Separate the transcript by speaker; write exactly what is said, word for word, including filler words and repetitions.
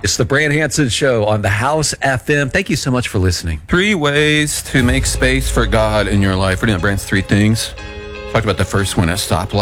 Speaker 1: It's the Brand Hanson Show on the House F M. Thank you so much for listening.
Speaker 2: Three ways to make space for God in your life. We're doing Brand's three things. Talked about the first one, a stoplight.